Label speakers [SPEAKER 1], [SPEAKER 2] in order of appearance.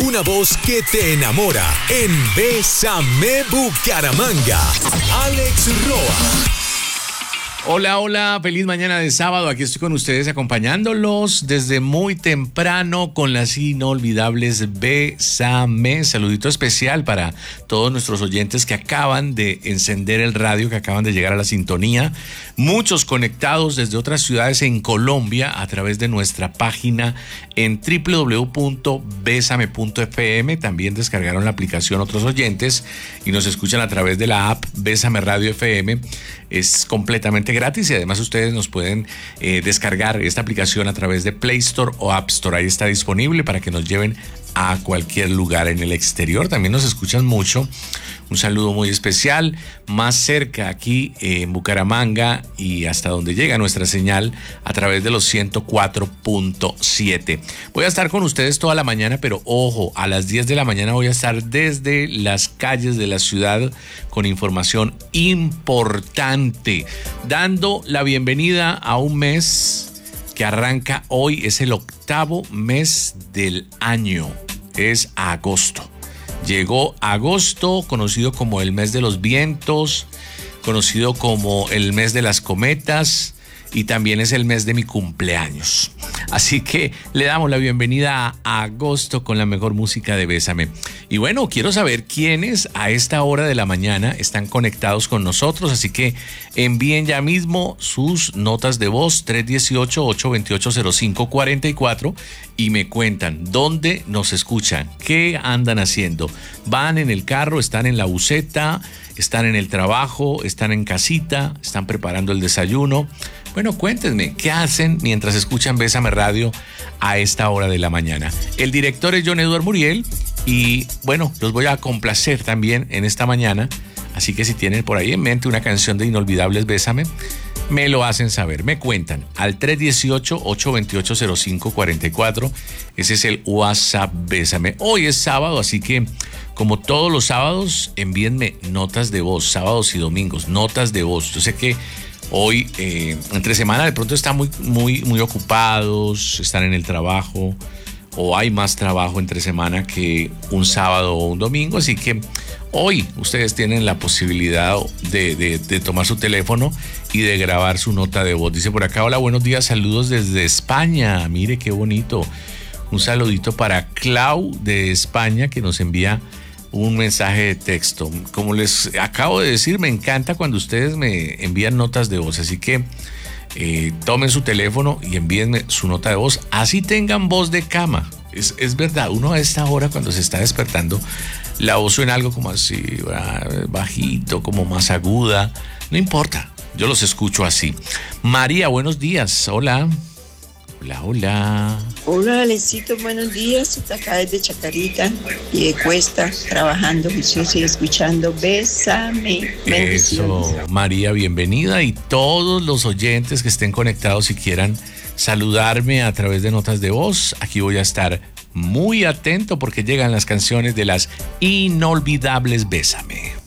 [SPEAKER 1] Una voz que te enamora en Bésame Bucaramanga. Alex Roa.
[SPEAKER 2] Hola, hola, feliz mañana de sábado. Aquí estoy con ustedes acompañándolos desde muy temprano con las inolvidables Bésame. Saludito especial para todos nuestros oyentes que acaban de encender el radio, que acaban de llegar a la sintonía. Muchos conectados desde otras ciudades en Colombia a través de nuestra página en www.besame.fm. También descargaron la aplicación otros oyentes y nos escuchan a través de la app Bésame Radio FM. Es completamente gratis y además ustedes nos pueden descargar esta aplicación a través de Play Store o App Store. Ahí está disponible para que nos lleven a cualquier lugar en el exterior. También nos escuchan mucho. Un saludo muy especial más cerca aquí en Bucaramanga y hasta donde llega nuestra señal a través de los 104.7. Voy a estar con ustedes toda la mañana, pero ojo, a las 10 de la mañana voy a estar desde las calles de la ciudad con información importante, dando la bienvenida a un mes que arranca hoy. Es el 8º mes del año, es agosto. Llegó agosto, conocido como el mes de los vientos, conocido como el mes de las cometas y también es el mes de mi cumpleaños. Así que le damos la bienvenida a agosto con la mejor música de Bésame. Y bueno, quiero saber quiénes a esta hora de la mañana están conectados con nosotros, así que envíen ya mismo sus notas de voz 318-828-0544 y me cuentan dónde nos escuchan, qué andan haciendo. ¿Van en el carro, están en la buseta, están en el trabajo, están en casita, están preparando el desayuno? Bueno, cuéntenme, ¿qué hacen mientras escuchan Bésame Radio a esta hora de la mañana? El director es John Edward Muriel y bueno, los voy a complacer también en esta mañana. Así que si tienen por ahí en mente una canción de Inolvidables Bésame, me lo hacen saber, me cuentan al 318-828-0544. Ese es el WhatsApp Bésame. Hoy es sábado, así que como todos los sábados, envíenme notas de voz, sábados y domingos, notas de voz. Yo sé que hoy, entre semana, de pronto están muy ocupados, están en el trabajo o hay más trabajo entre semana que un sábado o un domingo, así que hoy ustedes tienen la posibilidad de tomar su teléfono y de grabar su nota de voz. Dice por acá, hola, buenos días, saludos desde España. Mire qué bonito. Un saludito para Clau de España que nos envía un mensaje de texto. Como les acabo de decir, me encanta cuando ustedes me envían notas de voz, así que tomen su teléfono y envíenme su nota de voz, así tengan voz de cama. Es verdad, uno a esta hora cuando se está despertando, la voz suena algo como así, bajito, como más aguda, no importa, yo los escucho así. María, buenos días, hola. Hola, hola.
[SPEAKER 3] Hola, Alecito, buenos días. Estoy acá desde Chacarita y de Cuesta, trabajando juicioso y escuchando Bésame.
[SPEAKER 2] Eso, María, bienvenida. Y todos los oyentes que estén conectados y quieran saludarme a través de notas de voz, aquí voy a estar muy atento porque llegan las canciones de las inolvidables Bésame.